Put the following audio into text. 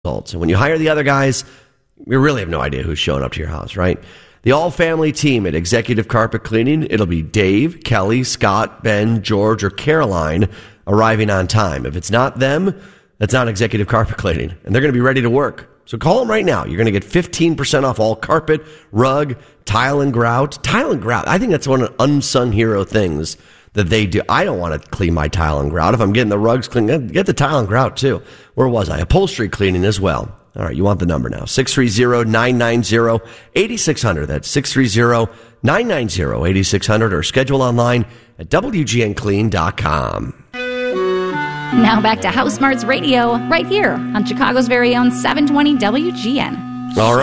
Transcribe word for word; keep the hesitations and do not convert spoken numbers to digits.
results. And when you hire the other guys, you really have no idea who's showing up to your house, right? The all-family team at Executive Carpet Cleaning, it'll be Dave, Kelly, Scott, Ben, George, or Caroline arriving on time. If it's not them, that's not Executive Carpet Cleaning, and they're going to be ready to work. So call them right now. You're going to get fifteen percent off all carpet, rug, tile and grout. Tile and grout, I think that's one of the unsung hero things that they do. I don't want to clean my tile and grout. If I'm getting the rugs cleaned, get the tile and grout too. Where was I? Upholstery cleaning as well. All right, you want the number now. six three zero, nine nine zero, eight six zero zero. That's six three zero, nine nine zero, eight six zero zero or schedule online at W G N clean dot com. Now back to House Smarts Radio right here on Chicago's very own seven twenty W G N. All right.